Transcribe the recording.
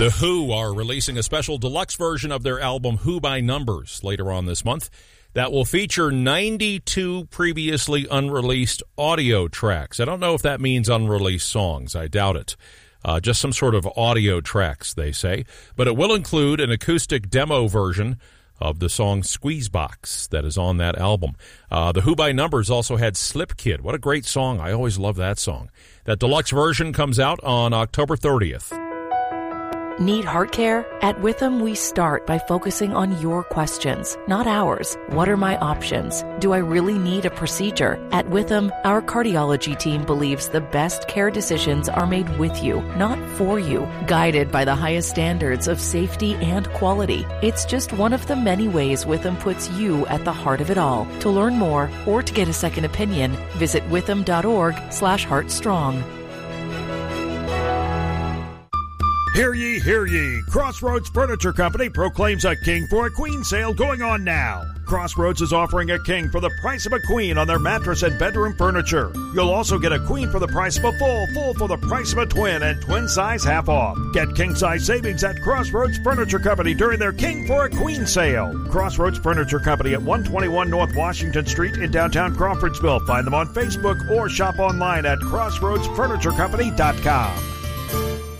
The Who are releasing a special deluxe version of their album Who by Numbers later on this month that will feature 92 previously unreleased audio tracks. I don't know if that means unreleased songs. I doubt it. Just some sort of audio tracks, they say. But it will include an acoustic demo version of the song Squeezebox that is on that album. The Who by Numbers also had Slip Kid. What a great song. I always love that song. That deluxe version comes out on October 30th. Need heart care? At Witham, we start by focusing on your questions, not ours. What are my options? Do I really need a procedure? At Witham, our cardiology team believes the best care decisions are made with you, not for you, guided by the highest standards of safety and quality. It's just one of the many ways Witham puts you at the heart of it all. To learn more or to get a second opinion, visit witham.org/heartstrong. Hear ye, hear ye. Crossroads Furniture Company proclaims a king for a queen sale going on now. Crossroads is offering a king for the price of a queen on their mattress and bedroom furniture. You'll also get a queen for the price of a full for the price of a twin, and twin size half off. Get king size savings at Crossroads Furniture Company during their King for a Queen sale. Crossroads Furniture Company at 121 North Washington Street in downtown Crawfordsville. Find them on Facebook or shop online at crossroadsfurniturecompany.com.